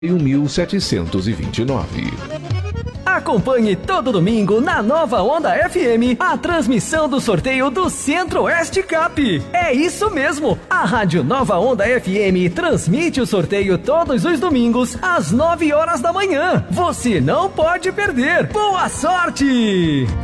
1729. Acompanhe todo domingo na Nova Onda FM a transmissão do sorteio do Centro-Oeste Cap. É isso mesmo, a Rádio Nova Onda FM transmite o sorteio todos os domingos às 9 horas da manhã. Você não pode perder. Boa sorte!